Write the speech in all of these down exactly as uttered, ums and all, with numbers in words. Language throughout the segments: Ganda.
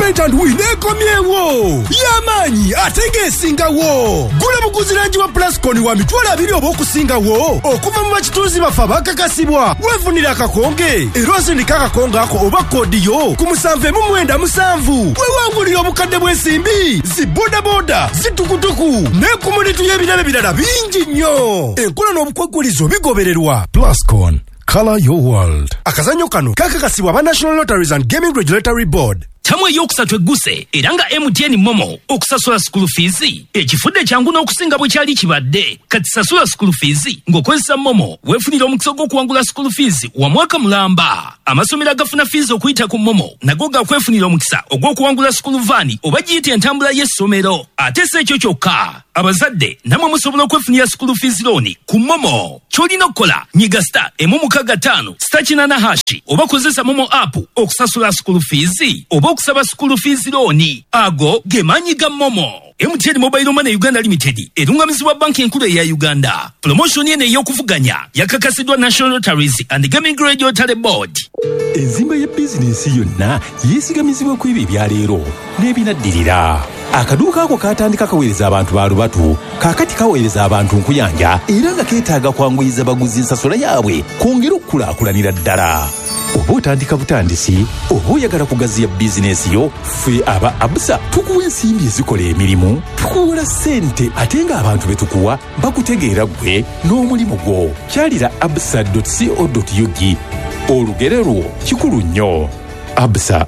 Celebrate and win ekomyewo yamanyi atenge singawo gula buguziranji wa Plascon wa mitwala abiri obokusingawo okuva mu bakitunzi bafa bakakasibwa wefunira akakonge erozi ndikakakonga ako oba kodiyo kumusanve mu mwenda musanvu wewangulira obukadde bw'ensimbi ziboda boda zitukutuku ne kumunitu y'ebirala birala bingi nnyo enkola n'obukwagulizo bigobererwa. Plascon, color your world. Akazanyo kano kakakasibwa ba National Lotteries and Gaming Regulatory Board. Tamwe yokusatu eguse eranga M T N Momo okusasula school fees ekifudde kyangu n'okusinga bwe kyali kibadde kati sasula school fees ng'okozesa Momo weefunira omukisa gw'okuwangula school fees wa mwaka mulamba. Amasomero agafuna fees okuyita ku Momo nago gakwefunira omukisa ogw'okuwangula school van oba giyita entambula y'essomero ate si ekyo kyokka abazadde namwe musobola okwefunira school fees loan ku Momo. Kyolina okukola nyiga star emu mukaga ttaano star kinana hashi oba kozesa Momo app okusasula school fees oba okusaba school fees loan ago gemanyi ga Momo. M T N Mobile Money Uganda Limited erungamizibwa banki enkulu ya Uganda. Promotion yene ey'okuvuganya yakakasidwa National Lotteries and Gaming Regulatory Board. Enzimba ya bizinesi yonna yeesigamizibwa ku ebyo ebyaleero n'ebinaddirira. Akaduuka ako katandika kaweereza abantu ba lubatu kaakati kaweereza abantu nkuyanja era nga keetaaga kwanguyiza baguzi ensasula yaabwe kwongera okukulaakulanira ddala. Oba otandika butandisi oba oyagala kugaziya bizinesi yo ffe aba Absa tukuwa ensimbi ezikola emirimu tukuwola ssente ate nga abantu be tukuwa bakutegeera gwe n'omulimu gwo. Kyalira absa dot co dot u g olugero lwo kikulu nnyo. Absa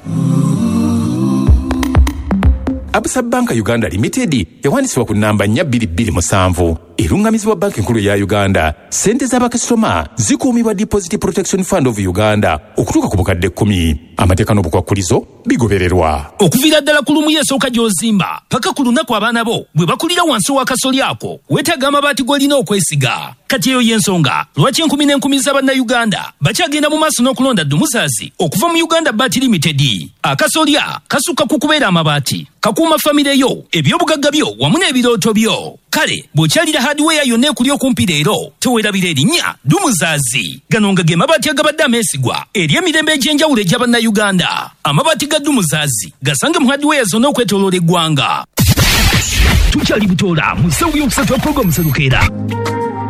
Absa Banka Uganda Limited yawanisibwa ku namba nnya bbiri bbiri musanvu erungamizibwa banki enkulu ya Uganda. Sente z'abakasitoma zikuumibwa Deposit Protection Fund of Uganda okutuuka ku bukadde kkumi. Amateeka n'obukwakulizo bigobererwa. Okuviira ddala ku lumu y'esooka gy'ozimba paka ku lunaku abaana bo bwe bakulira wansi w'akasoli ako weetaaga amabaati g'olina okwesiga. Kati eyo y'ensonga lwaki enkumi n'enkumi z'Abannayuganda bakyagenda mu maaso n'okulonda Dumuzazi okuva mu Uganda Bat Limited. Akasolya kasukka ku kubeera amabaati kakuuma famire yo ebyobugagga byo wamu n'ebirooto byo. Kale bw'okyalira hardware yonna ekuli okumpi leero teweerabira erinnya Dumuzazi. Gano nga ge mabaati agabadde ameesigwa eri emirembe egy'enjawulo egy'Abannayuganda. Amabaati ga Dumuzazi gasange mu hardware zonna okwetooloola eggwanga. Tukyali Butoola mu ssewu y'okusatu wa Program Serukeera.